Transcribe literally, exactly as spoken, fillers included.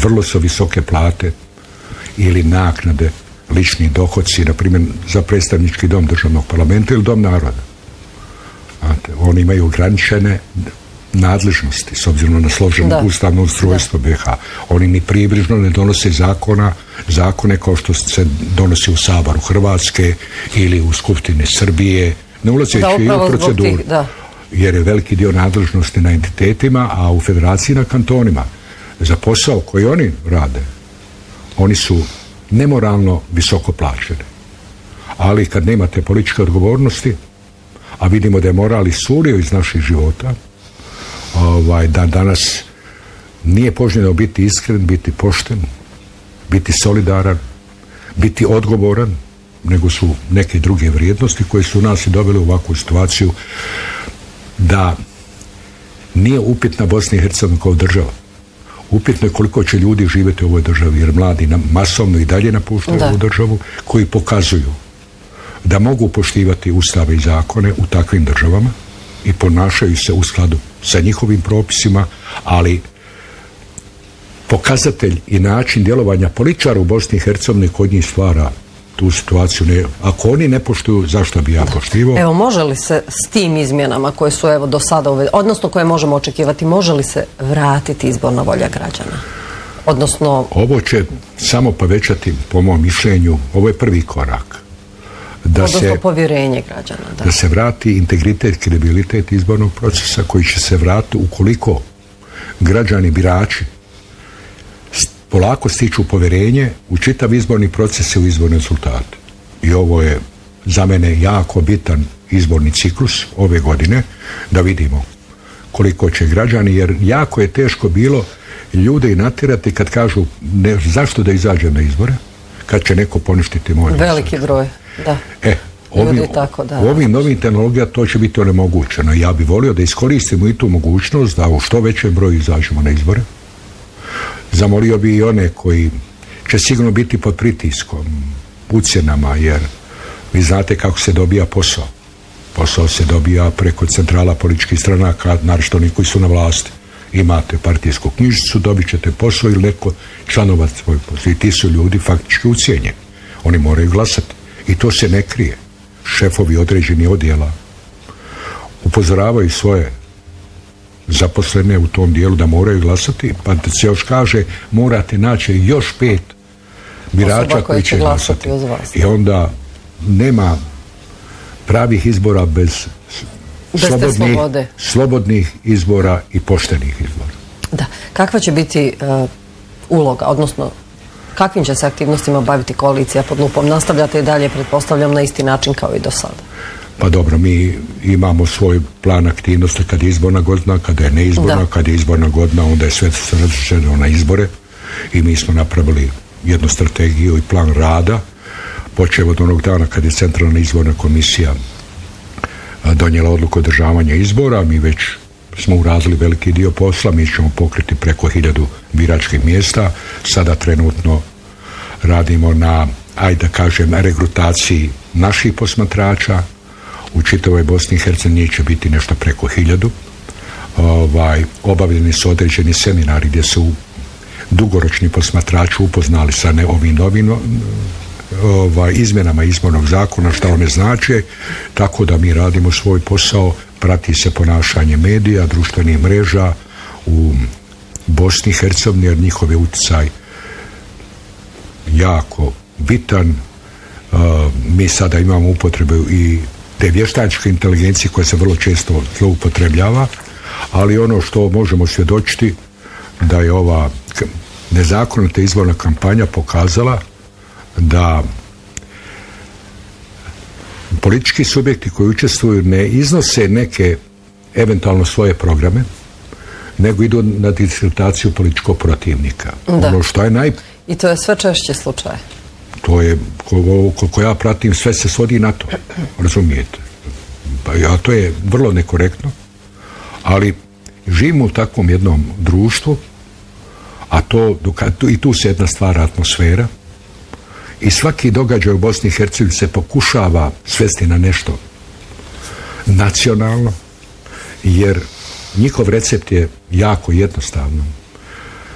vrlo su visoke plate ili naknade, lični dohodci, na primjer za predstavnički dom državnog parlamenta ili dom naroda. Znate, oni imaju ograničene nadležnosti s obzirom na složeno da. ustavno ustrojstvo B iH. Oni ni približno ne donose zakona, zakone kao što se donosi u Saboru Hrvatske ili u Skupštini Srbije, ne ulazeći i u proceduru. Tih, jer je veliki dio nadležnosti na entitetima, a u federaciji na kantonima. Za posao koji oni rade, oni su nemoralno visoko plaćeni. Ali kad nemate političke odgovornosti, a vidimo da je moral iscurio iz naših života, ovaj, da danas nije poželjno biti iskren, biti pošten, biti solidaran, biti odgovoran, nego su neke druge vrijednosti koje su nas i dovele u ovakvu situaciju da nije upitna Bosna i Hercegovina kao država. Upitno je koliko će ljudi živjeti u ovoj državi, jer mladi masovno i dalje napuštaju ovu državu, koji pokazuju da mogu poštivati ustave i zakone u takvim državama i ponašaju se u skladu sa njihovim propisima, ali pokazatelj i način djelovanja političara u Bosni i Hercegovini kod njih stvara tu situaciju. Ne, ako oni ne poštuju, zašto bi ja poštivao? Evo, može li se s tim izmjenama koje su evo do sada, odnosno koje možemo očekivati, može li se vratiti izborna volja građana? Odnosno... Ovo će samo povećati, po mom mišljenju, ovo je prvi korak. Da odnosno se, povjerenje građana. Da. da se vrati integritet, kredibilitet izbornog procesa, koji će se vratiti ukoliko građani, birači, polako stiču povjerenje u čitav izborni proces i u izborne rezultate. I ovo je za mene jako bitan izborni ciklus ove godine, da vidimo koliko će građani, jer jako je teško bilo ljude i natjerati kad kažu ne, zašto da izađem na izbore, kad će neko poništiti moj glas. Veliki broj, da. E, ovim, tako, da. ovim novim tehnologijama to će biti onemogućeno. Ja bih volio da iskoristimo i tu mogućnost da u što većem broju izađemo na izbore. Zamolio bi i one koji će sigurno biti pod pritiskom, ucjenama, jer vi znate kako se dobija posao. Posao se dobija preko centrala političkih stranaka, naročito oni koji su na vlasti. Imate partijsku knjižicu, dobit ćete posao ili neko članova svoj posao. I ti su ljudi faktički ucijenjeni. Oni moraju glasati. I to se ne krije. Šefovi određeni odjela upozoravaju svoje zaposlene u tom dijelu da moraju glasati, pa da se još kaže morate naći još pet birača koji će glasati. I onda nema pravih izbora bez, bez slobodnih, slobodnih izbora i poštenih izbora. Da. Kakva će biti uh, uloga, odnosno kakvim će se aktivnostima baviti koalicija pod lupom? Nastavljate i dalje, pretpostavljam, na isti način kao i do sada? Pa dobro, mi imamo svoj plan aktivnosti kad je izborna godina, kada je neizborna, da. Kad je izborna godina, onda je sve središeno na izbore i mi smo napravili jednu strategiju i plan rada, počeo od onog dana kad je Centralna izborna komisija donijela odluku održavanja izbora. Mi već smo uradili veliki dio posla, mi ćemo pokriti preko hiljadu biračkih mjesta. Sada trenutno radimo na, ajde da kažem, regrutaciji naših posmatrača. U čitavoj Bosni i Hercegovini će biti nešto preko hiljadu. Ovaj, obavljeni su određeni seminari gdje su dugoročni posmatrači upoznali sa ne ovim novim ovaj, izmjenama izbornog zakona, šta one znače, tako da mi radimo svoj posao, prati se ponašanje medija, društvenih mreža u Bosni i Hercegovini, jer njihov je utjecaj jako bitan. Uh, mi sada imamo upotrebu i te vještačke inteligencije koja se vrlo često zloupotrebljava, ali ono što možemo svjedočiti da je ova nezakonita izborna kampanja pokazala da politički subjekti koji učestvuju ne iznose neke eventualno svoje programe, nego idu na diskreditaciju političkog protivnika. Da. Ono što je naj... I to je sve češće slučaj. To je, koliko ja pratim, sve se svodi na to. Razumijete? Pa ja, to je vrlo nekorektno, ali živimo u takvom jednom društvu, a to, i tu se jedna stvara atmosfera, i svaki događaj u Bosni i Hercegovini se pokušava svesti na nešto nacionalno, jer njihov recept je jako jednostavno.